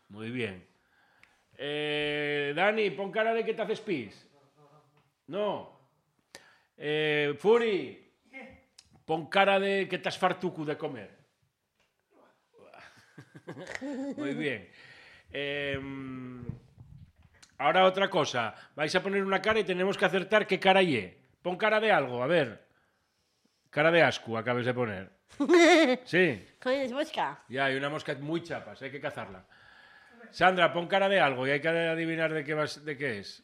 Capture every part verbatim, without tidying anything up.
Muy bien. Eh, Dani, pon cara de que te haces pis. No. Eh, Furi, pon cara de que te has fartucu de comer. Muy bien. Eh, ahora otra cosa. Vais a poner una cara y tenemos que acertar qué cara ye. Pon cara de algo, a ver. Cara de asco acabas de poner. Sí. ¿Coño, mosca? Ya, hay una mosca muy chapas, hay que cazarla. Sandra, pon cara de algo y hay que adivinar de qué, vas, de qué es.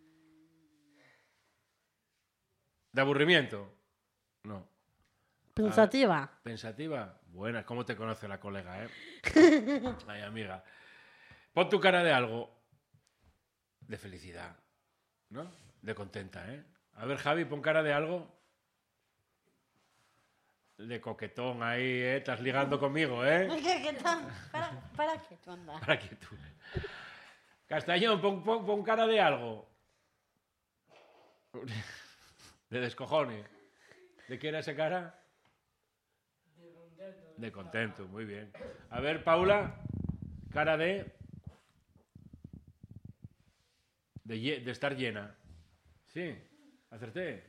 ¿De aburrimiento? No. Pensativa. Ah, ¿pensativa? Buena, ¿cómo te conoce la colega, eh? Ay, amiga. Pon tu cara de algo. De felicidad, ¿no? De contenta, ¿eh? A ver, Javi, pon cara de algo. De coquetón ahí, ¿eh? Estás ligando conmigo, ¿eh? ¿Qué, qué tal? ¿Para, ¿Para qué tú andas? Para que tú. Castañón, pon, pon, pon cara de algo. De descojone. ¿De qué era esa cara? De contento. De contento, muy bien. A ver, Paula, cara de... De, lle- de estar llena. ¿Sí? ¿Acerté?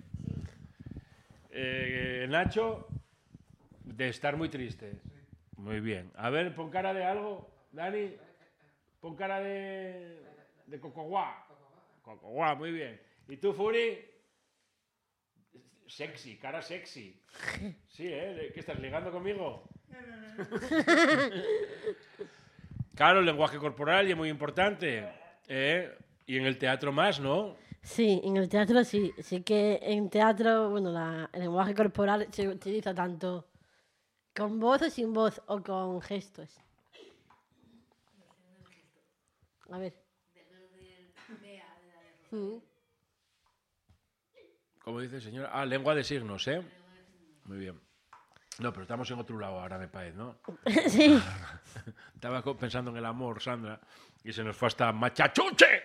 Eh, Nacho, de estar muy triste. Muy bien. A ver, pon cara de algo, Dani. Pon cara de... De cocoguá. Cocoguá, muy bien. ¿Y tú, Furi? Sexy, cara sexy. Sí, ¿eh? ¿Qué estás ligando conmigo? Claro, el lenguaje corporal y es muy importante. ¿Eh? Y en el teatro más, ¿no? Sí, en el teatro sí. Sí que en teatro, bueno, la, el lenguaje corporal se utiliza tanto con voz o sin voz o con gestos. A ver. Mm. Como dice el señor. Ah, lengua de signos, ¿eh? Muy bien. No, pero estamos en otro lado ahora, me parece, ¿no? Sí. Estaba co- pensando en el amor, Sandra, y se nos fue hasta machachuche.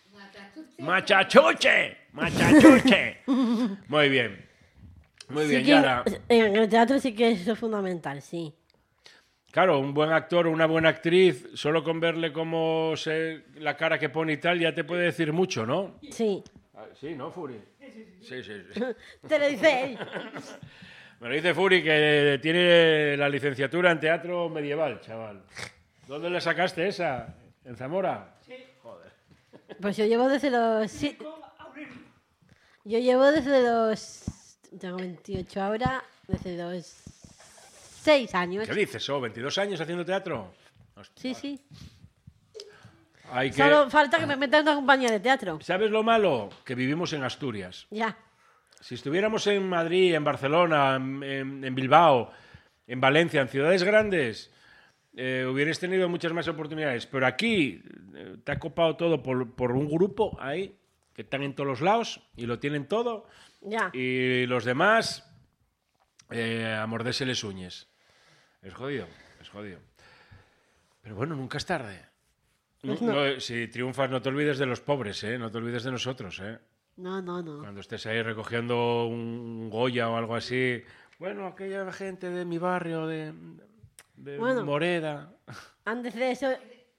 Machachuche. Machachuche. Muy bien. Muy Sí bien, que Yara. en el teatro sí que eso es fundamental, sí. Claro, un buen actor o una buena actriz, solo con verle cómo se, la cara que pone y tal, ya te puede decir mucho, ¿no? Sí. Ah, sí, ¿no, Furi? Sí, sí, sí. Te lo dice él. Me lo dice Furi, que tiene la licenciatura en teatro medieval, chaval. ¿Dónde le sacaste esa? ¿En Zamora? Sí. Joder. Pues yo llevo desde los... sí, Con Aurelio. yo llevo desde los... Tengo veintiocho ahora, desde los seis años. ¿Qué dices, oh? ¿veintidós años haciendo teatro? Hostia. Sí, sí. Hay que... Solo falta que me metan en una compañía de teatro. ¿Sabes lo malo? Que vivimos en Asturias. Ya. Si estuviéramos en Madrid, en Barcelona, en, en- en Bilbao, en Valencia, en ciudades grandes, eh, hubierais tenido muchas más oportunidades. Pero aquí eh, te ha copado todo por, por un grupo ahí, que están en todos los lados y lo tienen todo. Ya. Y los demás, eh, a morderse les uñes. Es jodido, es jodido. Pero bueno, nunca es tarde. No- Pues no. no, si triunfas, no te olvides de los pobres, ¿eh? No te olvides de nosotros, ¿eh? No, no, no. Cuando estés ahí recogiendo un Goya o algo así. Bueno, aquella gente de mi barrio, de, de Bueno. Moreda. Antes de eso...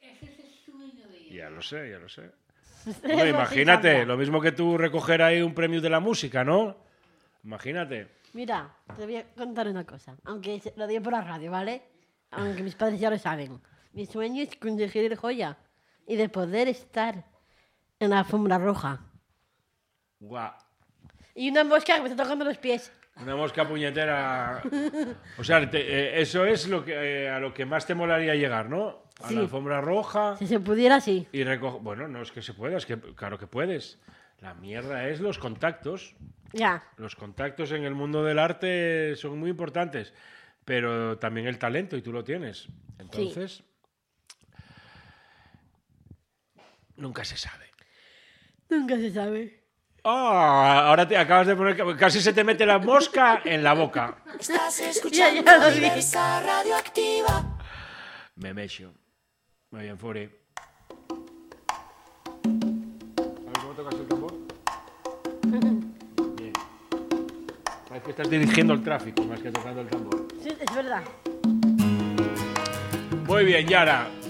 Ya lo sé, ya lo sé. Eso Hombre, sí imagínate, cambia. lo mismo que tú recoger ahí un premio de la música, ¿no? Imagínate. Mira, te voy a contar una cosa. Aunque se- lo digo por la radio, ¿vale? Aunque mis padres ya lo saben. Mi sueño es conseguir el joya y de poder estar en la alfombra roja. Guau. Y una mosca que me está tocando los pies. Una mosca puñetera. O sea, te- eh, eso es lo que, eh, a lo que más te molaría llegar, ¿no? A Sí. la alfombra roja Si se pudiera, sí. y recoger. Bueno, no es que se pueda, es que claro que puedes. La mierda es los contactos. Ya. Los contactos en el mundo del arte son muy importantes, pero también el talento, y tú lo tienes. Entonces, nunca se sabe. Nunca se sabe. Ah, ahora te acabas de poner, casi se te mete la mosca en la boca. Estás Ya, escuchando ya lo vi. Diversa Radioactiva. Me mecho. Muy bien, Furi. A ver cómo tocas el tambor. Bien. Parece que estás dirigiendo el tráfico más que tocando el tambor. Sí, es verdad. Muy bien, Yara.